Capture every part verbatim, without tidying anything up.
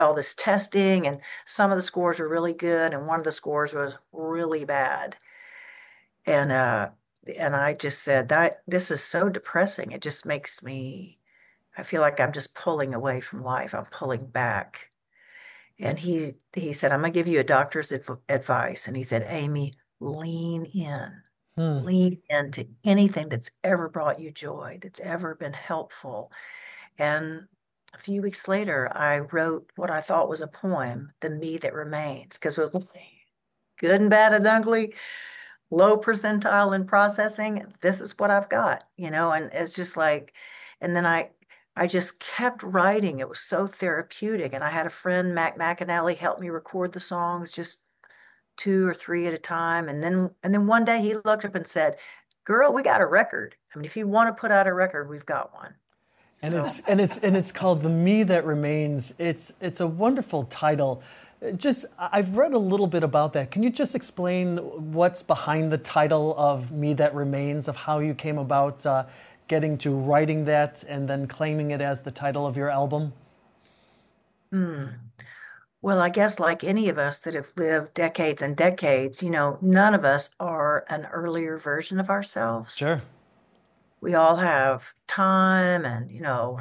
all this testing, and some of the scores were really good, and one of the scores was really bad. And uh, and I just said that this is so depressing. It just makes me, I feel like I'm just pulling away from life. I'm pulling back. And he he said, I'm gonna give you a doctor's adv advice. And he said, Amy, lean in, Hmm. lean into anything that's ever brought you joy, that's ever been helpful. And a few weeks later, I wrote what I thought was a poem, The Me That Remains, because it was good and bad and ugly, low percentile in processing. This is what I've got, you know, and it's just like, and then I, I just kept writing. It was so therapeutic. And I had a friend, Mac McAnally, help me record the songs, just two or three at a time. And then, and then one day he looked up and said, girl, we got a record. I mean, if you want to put out a record, we've got one. And So it's and it's and it's called The Me That Remains. It's it's a wonderful title. Just I've read a little bit about that. Can you just explain what's behind the title of Me That Remains, of how you came about uh, getting to writing that and then claiming it as the title of your album? hmm. Well, I guess like any of us that have lived decades and decades, you know, none of us are an earlier version of ourselves. Sure. We all have time and, you know,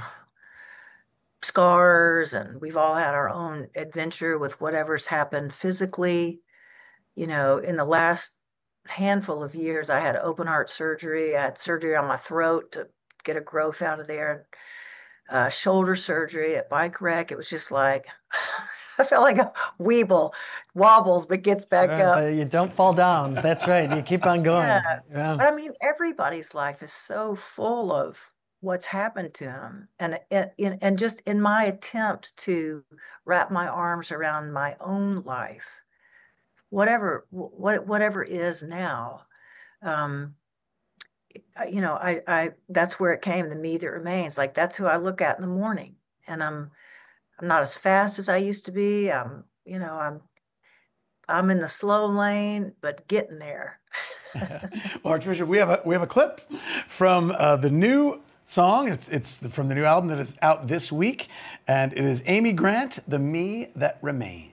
scars, and we've all had our own adventure with whatever's happened physically. You know, in the last handful of years, I had open heart surgery. I had surgery on my throat to get a growth out of there, uh, shoulder surgery, a bike wreck. It was just like, I felt like a weeble, wobbles but gets back Sure, up. but you don't fall down. That's right. You keep on Yeah. going. Yeah. But I mean, everybody's life is so full of what's happened to them. And, and, and just in my attempt to wrap my arms around my own life, whatever, what, whatever is now, um, you know, I, I, that's where it came, the me that remains. Like, that's who I look at in the morning. And I'm, I'm not as fast as I used to be. I'm, you know, I'm, I'm in the slow lane, but getting there. Well, Archbishop, we have a we have a clip from uh, the new song. It's it's from the new album that is out this week, and it is Amy Grant, "The Me That Remains."